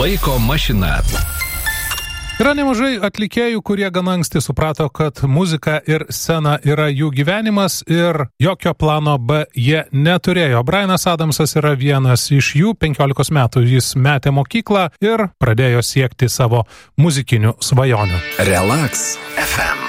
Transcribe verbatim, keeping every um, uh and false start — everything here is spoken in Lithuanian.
Laiko mašina. Yra nemažai atlikėjų, kurie gana anksti suprato, kad muzika ir scena yra jų gyvenimas ir jokio plano B jie neturėjo. Bryanas Adamsas yra vienas iš jų. penkiolikos metų jis metė mokyklą ir pradėjo siekti savo muzikinių svajonių. Relax F M.